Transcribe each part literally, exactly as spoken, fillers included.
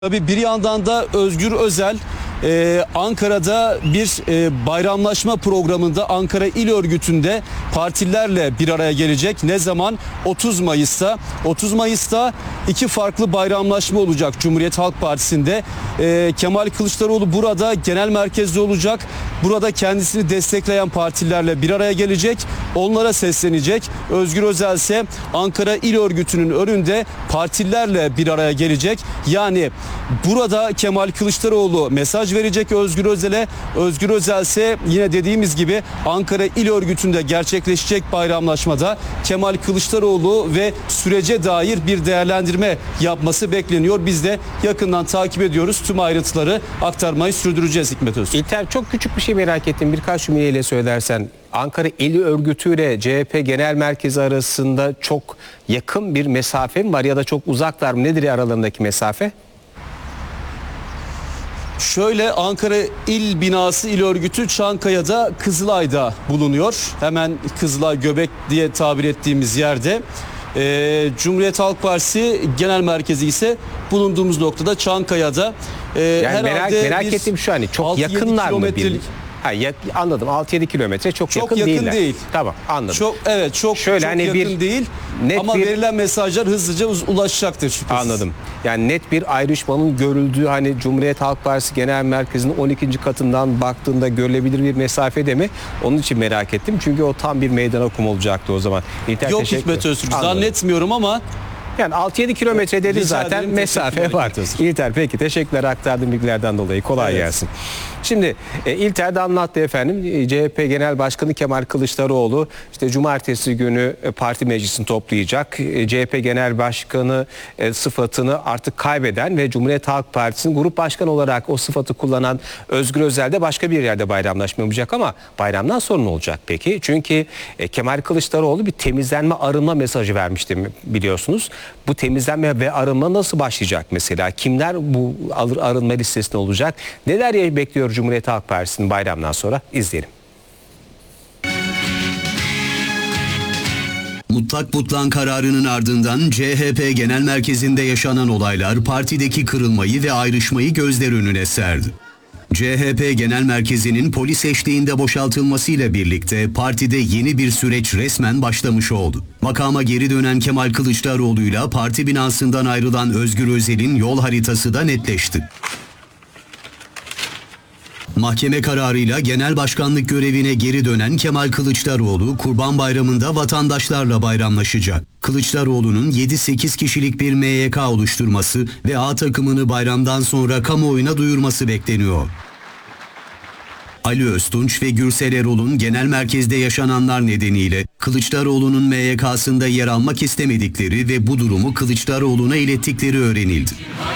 Tabii bir yandan da Özgür Özel Ee, Ankara'da bir e, bayramlaşma programında Ankara İl Örgütü'nde partilerle bir araya gelecek. Ne zaman? otuz Mayıs'ta. otuz Mayıs'ta iki farklı bayramlaşma olacak Cumhuriyet Halk Partisi'nde. Ee, Kemal Kılıçdaroğlu burada genel merkezde olacak. Burada kendisini destekleyen partilerle bir araya gelecek. Onlara seslenecek. Özgür Özel ise Ankara İl Örgütü'nün önünde partilerle bir araya gelecek. Yani burada Kemal Kılıçdaroğlu mesaj verecek Özgür Özel'e. Özgür Özel ise yine dediğimiz gibi Ankara İl Örgütü'nde gerçekleşecek bayramlaşmada Kemal Kılıçdaroğlu ve sürece dair bir değerlendirme yapması bekleniyor. Biz de yakından takip ediyoruz. Tüm ayrıntıları aktarmayı sürdüreceğiz Hikmet Öztürk. İlter, çok küçük bir şey merak ettim. Birkaç cümleyle söylersen. Ankara İl Örgütü ile C H P Genel Merkezi arasında çok yakın bir mesafe mi var ya da çok uzaklar mı? Nedir aralarındaki mesafe? Şöyle, Ankara İl Binası İl Örgütü Çankaya'da, Kızılay'da bulunuyor. Hemen Kızılay Göbek diye tabir ettiğimiz yerde. Ee, Cumhuriyet Halk Partisi Genel Merkezi ise bulunduğumuz noktada Çankaya'da. Ee, yani merak, merak ettiğim şu, hani çok yakınlar mı? Bir... Ha, ya, anladım, altı yedi kilometre çok, çok yakın, yakın değiller. değil. Tamam, anladım. Çok, evet çok, Şöyle çok hani yakın bir, değil ama bir, verilen mesajlar hızlıca ulaşacaktır şüphesiz. Anladım. Yani net bir ayrışmanın görüldüğü, hani Cumhuriyet Halk Partisi Genel Merkezi'nin on ikinci katından baktığında görülebilir bir mesafede mi? Onun için merak ettim. Çünkü o tam bir meydan okuma olacaktı o zaman. İlter, Yok Hikmet Öztürk, zannetmiyorum ama yani altı yedi kilometre dedi Rica zaten, ederim, mesafe var. İlter, peki, teşekkürler aktardığım bilgilerden dolayı. Kolay evet. gelsin. Şimdi e, İlter de anlattı efendim. C H P Genel Başkanı Kemal Kılıçdaroğlu işte cumartesi günü e, parti meclisini toplayacak. E, C H P Genel Başkanı e, sıfatını artık kaybeden ve Cumhuriyet Halk Partisi'nin grup başkanı olarak o sıfatı kullanan Özgür Özel de başka bir yerde bayramlaşma yapacak ama bayramdan sonra ne olacak peki? Çünkü e, Kemal Kılıçdaroğlu bir temizlenme, arınma mesajı vermişti biliyorsunuz. Bu temizlenme ve arınma nasıl başlayacak mesela? Kimler bu arınma listesinde olacak? Neler bekliyor Cumhuriyet Halk Partisi'nin bayramdan sonra? İzleyelim. Mutlak butlan kararının ardından C H P Genel Merkezi'nde yaşanan olaylar partideki kırılmayı ve ayrışmayı gözler önüne serdi. C H P Genel Merkezi'nin polis eşliğinde boşaltılmasıyla birlikte partide yeni bir süreç resmen başlamış oldu. Makama geri dönen Kemal Kılıçdaroğlu'yla parti binasından ayrılan Özgür Özel'in yol haritası da netleşti. Mahkeme kararıyla genel başkanlık görevine geri dönen Kemal Kılıçdaroğlu, Kurban Bayramı'nda vatandaşlarla bayramlaşacak. Kılıçdaroğlu'nun yedi sekiz kişilik bir M Y K oluşturması ve A takımını bayramdan sonra kamuoyuna duyurması bekleniyor. Ali Öztunç ve Gürsel Erol'un genel merkezde yaşananlar nedeniyle Kılıçdaroğlu'nun M Y K'sında yer almak istemedikleri ve bu durumu Kılıçdaroğlu'na ilettikleri öğrenildi.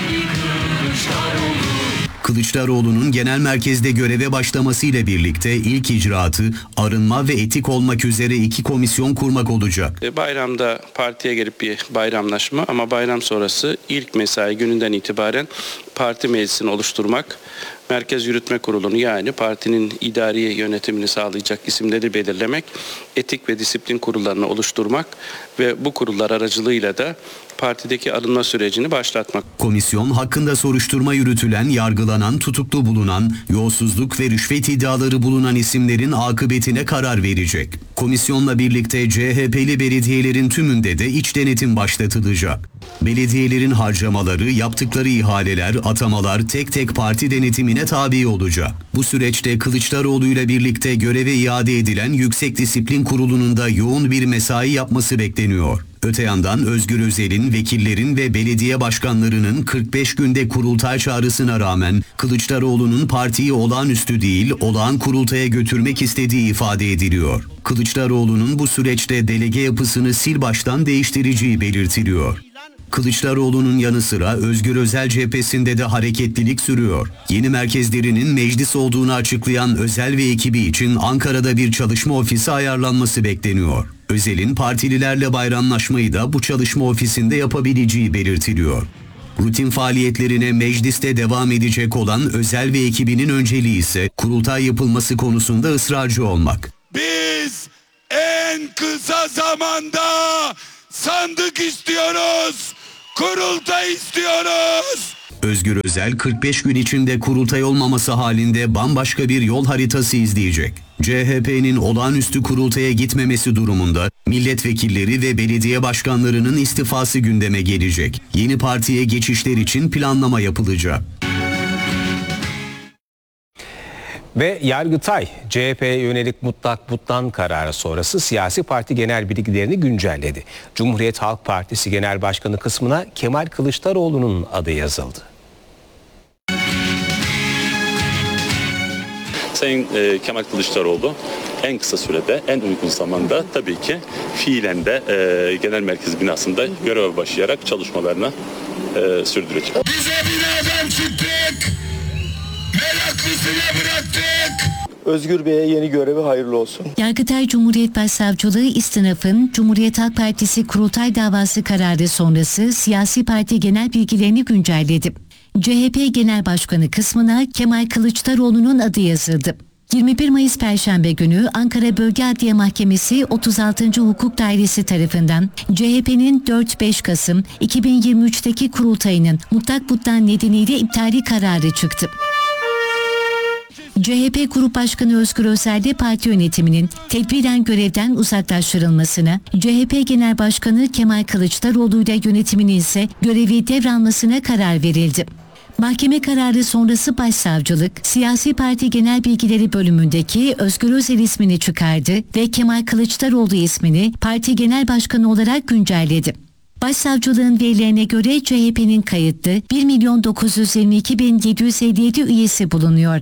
Kılıçdaroğlu'nun genel merkezde göreve başlamasıyla birlikte ilk icraatı arınma ve etik olmak üzere iki komisyon kurmak olacak. Bayramda partiye gelip bir bayramlaşma ama bayram sonrası ilk mesai gününden itibaren parti meclisini oluşturmak, Merkez Yürütme Kurulu'nu, yani partinin idari yönetimini sağlayacak isimleri belirlemek, etik ve disiplin kurullarını oluşturmak ve bu kurullar aracılığıyla da partideki arınma sürecini başlatmak. Komisyon hakkında soruşturma yürütülen, yargılanan, tutuklu bulunan, yolsuzluk ve rüşvet iddiaları bulunan isimlerin akıbetine karar verecek. Komisyonla birlikte C H P'li belediyelerin tümünde de iç denetim başlatılacak. Belediyelerin harcamaları, yaptıkları ihaleler, atamalar tek tek parti denetimine tabi olacak. Bu süreçte Kılıçdaroğlu ile birlikte göreve iade edilen Yüksek Disiplin Kurulu'nun da yoğun bir mesai yapması bekleniyor. Öte yandan Özgür Özel'in, vekillerin ve belediye başkanlarının kırk beş günde kurultay çağrısına rağmen Kılıçdaroğlu'nun partiyi olağanüstü değil, olağan kurultaya götürmek istediği ifade ediliyor. Kılıçdaroğlu'nun bu süreçte delege yapısını sil baştan değiştireceği belirtiliyor. Kılıçdaroğlu'nun yanı sıra Özgür Özel cephesinde de hareketlilik sürüyor. Yeni merkezlerinin meclis olduğunu açıklayan Özel ve ekibi için Ankara'da bir çalışma ofisi ayarlanması bekleniyor. Özel'in partililerle bayramlaşmayı da bu çalışma ofisinde yapabileceği belirtiliyor. Rutin faaliyetlerine mecliste devam edecek olan Özel ve ekibinin önceliği ise kurultay yapılması konusunda ısrarcı olmak. Biz en kısa zamanda sandık istiyoruz, kurultay istiyoruz. Özgür Özel kırk beş gün içinde kurultay olmaması halinde bambaşka bir yol haritası izleyecek. C H P'nin olağanüstü kurultaya gitmemesi durumunda milletvekilleri ve belediye başkanlarının istifası gündeme gelecek. Yeni partiye geçişler için planlama yapılacak. Ve Yargıtay, C H P'ye yönelik mutlak butlan kararı sonrası siyasi parti genel bilgilerini güncelledi. Cumhuriyet Halk Partisi Genel Başkanı kısmına Kemal Kılıçdaroğlu'nun adı yazıldı. Sayın e, Kemal Kılıçdaroğlu en kısa sürede, en uygun zamanda tabii ki fiilen de e, genel merkez binasında göreve başlayarak çalışmalarını e, sürdürecek. Bize binadan çıktık. Meraklısına bıraktık. Özgür Bey'e yeni görevi hayırlı olsun. Yargıtay Cumhuriyet Başsavcılığı istinafın Cumhuriyet Halk Partisi kurultay davası kararı sonrası siyasi parti genel bilgilerini güncelledi. C H P Genel Başkanı kısmına Kemal Kılıçdaroğlu'nun adı yazıldı. yirmi bir Mayıs Perşembe günü Ankara Bölge Adliye Mahkemesi otuz altıncı Hukuk Dairesi tarafından C H P'nin dört beş Kasım iki bin yirmi üç'teki kurultayının mutlak butlan nedeniyle iptali kararı çıktı. C H P Grup Başkanı Özgür Özel de parti yönetiminin tedbiren görevden uzaklaştırılmasına, C H P Genel Başkanı Kemal Kılıçdaroğlu ile yönetiminin ise görevi devralmasına karar verildi. Mahkeme kararı sonrası Başsavcılık, Siyasi Parti Genel Bilgileri bölümündeki Özgür Özel ismini çıkardı ve Kemal Kılıçdaroğlu ismini parti genel başkanı olarak güncelledi. Başsavcılığın verilerine göre C H P'nin kayıtlı bir milyon dokuz yüz yirmi iki bin yedi yüz elli yedi üyesi bulunuyor.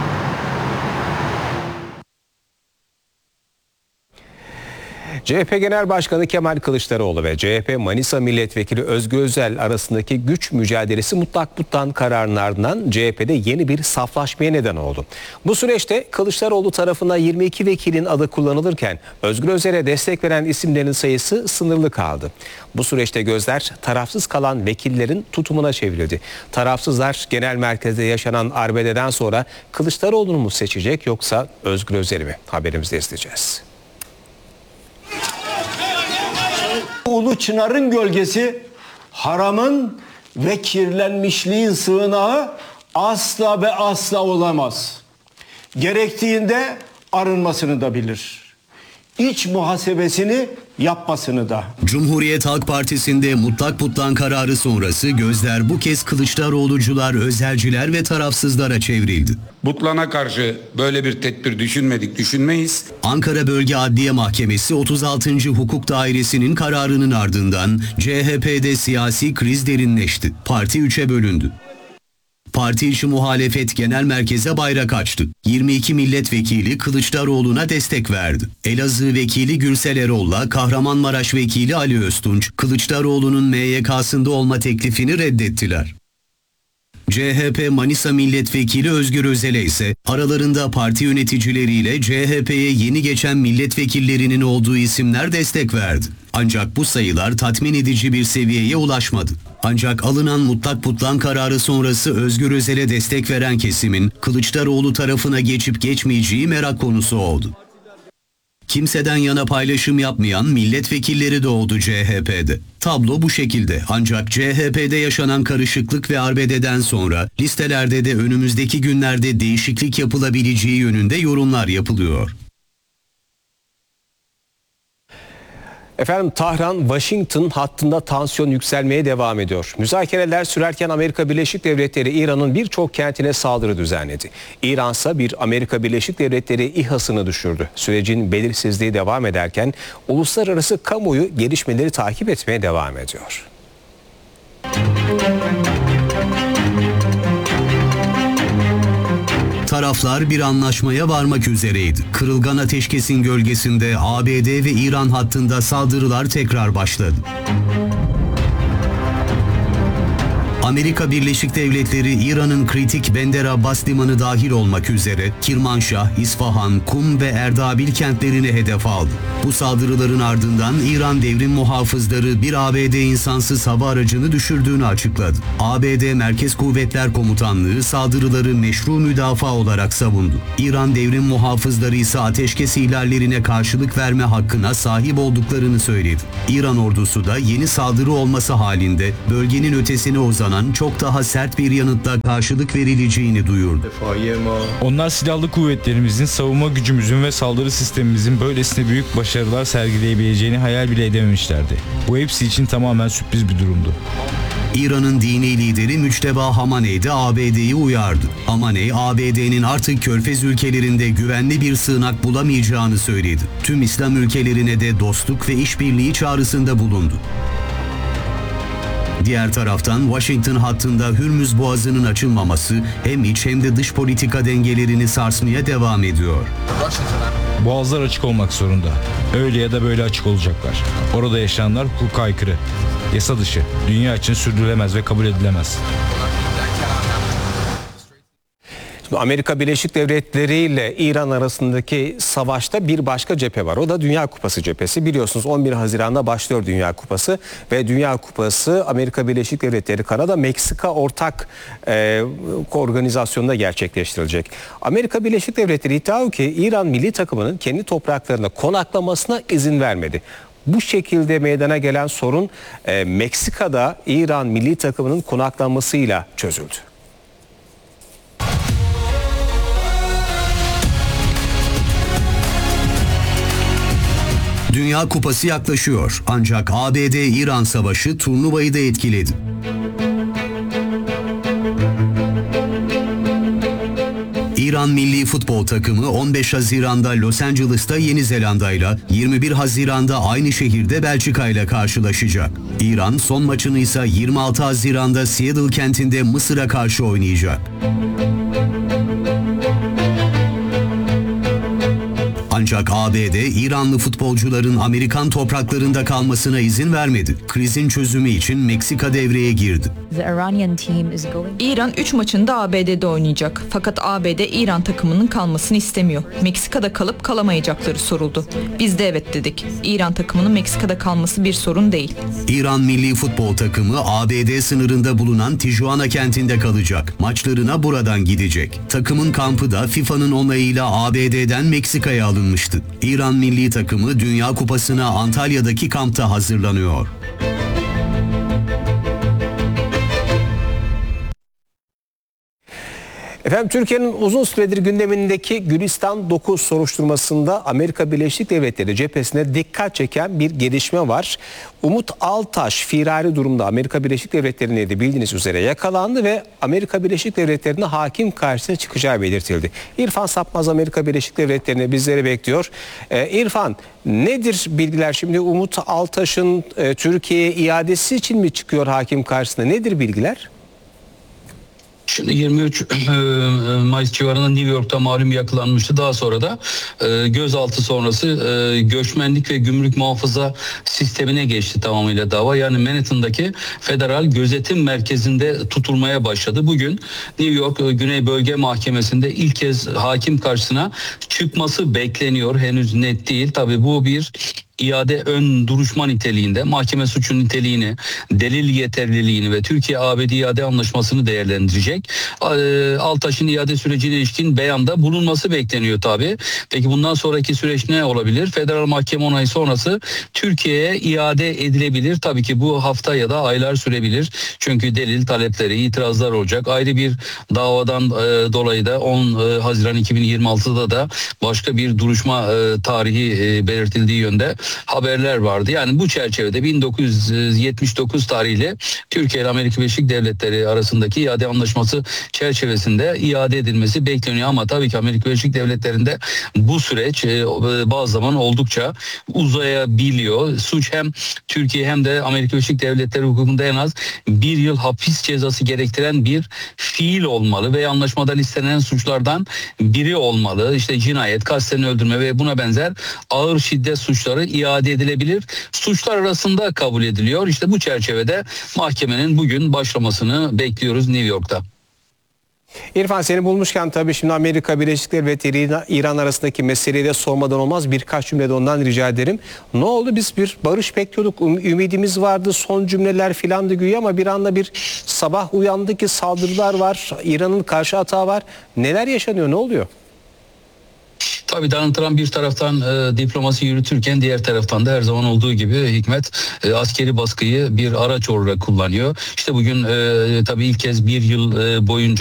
C H P Genel Başkanı Kemal Kılıçdaroğlu ve C H P Manisa Milletvekili Özgür Özel arasındaki güç mücadelesi mutlak butlan kararının ardından C H P'de yeni bir saflaşmaya neden oldu. Bu süreçte Kılıçdaroğlu tarafından yirmi iki vekilin adı kullanılırken Özgür Özel'e destek veren isimlerin sayısı sınırlı kaldı. Bu süreçte gözler tarafsız kalan vekillerin tutumuna çevrildi. Tarafsızlar genel merkezde yaşanan arbededen sonra Kılıçdaroğlu'nu mu seçecek yoksa Özgür Özel'i mi? Haberimizde izleyeceğiz. Ulu Çınar'ın gölgesi haramın ve kirlenmişliğin sığınağı asla ve asla olamaz. Gerektiğinde arınmasını da bilir. İç muhasebesini yapmasını da. Cumhuriyet Halk Partisi'nde mutlak butlan kararı sonrası gözler bu kez Kılıçdaroğlucular, Özelciler ve tarafsızlara çevrildi. Butlana karşı böyle bir tedbir düşünmedik, düşünmeyiz. Ankara Bölge Adliye Mahkemesi otuz altıncı Hukuk Dairesi'nin kararının ardından C H P'de siyasi kriz derinleşti. Parti üçe bölündü. Parti içi muhalefet genel merkeze bayrak açtı. yirmi iki milletvekili Kılıçdaroğlu'na destek verdi. Elazığ vekili Gürsel Erol'la Kahramanmaraş vekili Ali Öztunç, Kılıçdaroğlu'nun M Y K'sında olma teklifini reddettiler. C H P Manisa Milletvekili Özgür Özel'e ise aralarında parti yöneticileriyle C H P'ye yeni geçen milletvekillerinin olduğu isimler destek verdi. Ancak bu sayılar tatmin edici bir seviyeye ulaşmadı. Ancak alınan mutlak butlan kararı sonrası Özgür Özel'e destek veren kesimin Kılıçdaroğlu tarafına geçip geçmeyeceği merak konusu oldu. Kimseden yana paylaşım yapmayan milletvekilleri de oldu C H P'de. Tablo bu şekilde, ancak C H P'de yaşanan karışıklık ve arbededen sonra listelerde de önümüzdeki günlerde değişiklik yapılabileceği yönünde yorumlar yapılıyor. Efendim Tahran-Washington hattında tansiyon yükselmeye devam ediyor. Müzakereler sürerken Amerika Birleşik Devletleri İran'ın birçok kentine saldırı düzenledi. İran ise bir Amerika Birleşik Devletleri İHA'sını düşürdü. Sürecin belirsizliği devam ederken uluslararası kamuoyu gelişmeleri takip etmeye devam ediyor. Taraflar bir anlaşmaya varmak üzereydi. Kırılgan ateşkesin gölgesinde A B D ve İran hattında saldırılar tekrar başladı. Amerika Birleşik Devletleri İran'ın kritik Bender Abbas limanı dahil olmak üzere Kirmanşah, İsfahan, Kum ve Erdabil kentlerini hedef aldı. Bu saldırıların ardından İran devrim muhafızları bir A B D insansız hava aracını düşürdüğünü açıkladı. A B D Merkez Kuvvetler Komutanlığı saldırıları meşru müdafaa olarak savundu. İran devrim muhafızları ise ateşkes ihlallerine karşılık verme hakkına sahip olduklarını söyledi. İran ordusu da yeni saldırı olması halinde bölgenin ötesine uzanan İran çok daha sert bir yanıtla karşılık verileceğini duyurdu. Onlar silahlı kuvvetlerimizin, savunma gücümüzün ve saldırı sistemimizin böylesine büyük başarılar sergileyebileceğini hayal bile edememişlerdi. Bu hepsi için tamamen sürpriz bir durumdu. İran'ın dini lideri Müçteba Hamaney de A B D'yi uyardı. Hamaney, A B D'nin artık Körfez ülkelerinde güvenli bir sığınak bulamayacağını söyledi. Tüm İslam ülkelerine de dostluk ve işbirliği çağrısında bulundu. Diğer taraftan Washington hattında Hürmüz Boğazı'nın açılmaması hem iç hem de dış politika dengelerini sarsmaya devam ediyor. Boğazlar açık olmak zorunda. Öyle ya da böyle açık olacaklar. Orada yaşayanlar hukuka aykırı, yasa dışı, dünya için sürdürülemez ve kabul edilemez. Amerika Birleşik Devletleri ile İran arasındaki savaşta bir başka cephe var. O da Dünya Kupası cephesi. Biliyorsunuz on bir Haziran'da başlıyor Dünya Kupası ve Dünya Kupası Amerika Birleşik Devletleri, Kanada, Meksika ortak e, organizasyonunda gerçekleştirilecek. Amerika Birleşik Devletleri iddia ki İran milli takımının kendi topraklarına konaklamasına izin vermedi. Bu şekilde meydana gelen sorun e, Meksika'da İran milli takımının konaklanmasıyla çözüldü. Dünya Kupası yaklaşıyor ancak A B D-İran savaşı turnuvayı da etkiledi. İran milli futbol takımı on beş Haziran'da Los Angeles'ta Yeni Zelanda ile yirmi bir Haziran'da aynı şehirde Belçika ile karşılaşacak. İran son maçını ise yirmi altı Haziran'da Seattle kentinde Mısır'a karşı oynayacak. Ancak A B D, İranlı futbolcuların Amerikan topraklarında kalmasına izin vermedi. Krizin çözümü için Meksika devreye girdi. İran üç maçında A B D'de oynayacak. Fakat A B D İran takımının kalmasını istemiyor. Meksika'da kalıp kalamayacakları soruldu. Biz de evet dedik. İran takımının Meksika'da kalması bir sorun değil. İran milli futbol takımı A B D sınırında bulunan Tijuana kentinde kalacak. Maçlarına buradan gidecek. Takımın kampı da FIFA'nın onayıyla A B D'den Meksika'ya alınmıştı. İran milli takımı Dünya Kupası'na Antalya'daki kampta hazırlanıyor. Efendim, Türkiye'nin uzun süredir gündemindeki Gülistan dokuz soruşturmasında Amerika Birleşik Devletleri cephesine dikkat çeken bir gelişme var. Umut Altaş firari durumda Amerika Birleşik Devletleri'ne de bildiğiniz üzere yakalandı ve Amerika Birleşik Devletleri'ne hakim karşısına çıkacağı belirtildi. İrfan Sapmaz Amerika Birleşik Devletleri'ne bizleri bekliyor. Ee, İrfan, nedir bilgiler şimdi? Umut Altaş'ın e, Türkiye'ye iadesi için mi çıkıyor hakim karşısına? Nedir bilgiler? Şimdi yirmi üç Mayıs civarında New York'ta malum yakalanmıştı. Daha sonra da e, gözaltı sonrası e, göçmenlik ve gümrük muhafaza sistemine geçti tamamıyla dava. Yani Manhattan'daki Federal Gözetim Merkezi'nde tutulmaya başladı. Bugün New York Güney Bölge Mahkemesi'nde ilk kez hakim karşısına çıkması bekleniyor. Henüz net değil. Tabii bu bir iade ön duruşma niteliğinde mahkeme suçun niteliğini, delil yeterliliğini ve Türkiye-A B D iade anlaşmasını değerlendirecek. Altaş'ın iade sürecine ilişkin beyanda bulunması bekleniyor tabii. Peki bundan sonraki süreç ne olabilir? Federal mahkeme onayı sonrası Türkiye'ye iade edilebilir. Tabii ki bu hafta ya da aylar sürebilir. Çünkü delil talepleri, itirazlar olacak. Ayrı bir davadan e, dolayı da on Haziran iki bin yirmi altıda da başka bir duruşma e, tarihi e, belirtildiği yönde haberler vardı. Yani bu çerçevede bin dokuz yüz yetmiş dokuz tarihli Türkiye ile Amerika Birleşik Devletleri arasındaki iade anlaşması çerçevesinde iade edilmesi bekleniyor. Ama tabii ki Amerika Birleşik Devletleri'nde bu süreç bazı zaman oldukça uzayabiliyor. Suç hem Türkiye hem de Amerika Birleşik Devletleri hukukunda en az bir yıl hapis cezası gerektiren bir fiil olmalı ve anlaşmadan istenen suçlardan biri olmalı. İşte cinayet, kasten öldürme ve buna benzer ağır şiddet suçları iade edilebilir. Suçlar arasında kabul ediliyor. İşte bu çerçevede mahkemenin bugün başlamasını bekliyoruz New York'ta. İrfan, seni bulmuşken tabii şimdi Amerika Birleşik Devletleri İran arasındaki meseleyi de sormadan olmaz. Birkaç cümle de ondan rica ederim. Ne oldu? Biz bir barış bekliyorduk. Ümidimiz vardı. Son cümleler filandı güya ama bir anda bir sabah uyandı ki saldırılar var. İran'ın karşı hatağı var. Neler yaşanıyor? Ne oluyor? Tabii Donald Trump bir taraftan e, diplomasi yürütürken diğer taraftan da her zaman olduğu gibi Hikmet e, askeri baskıyı bir araç olarak kullanıyor. İşte bugün e, tabii ilk kez bir yıl e, boyunca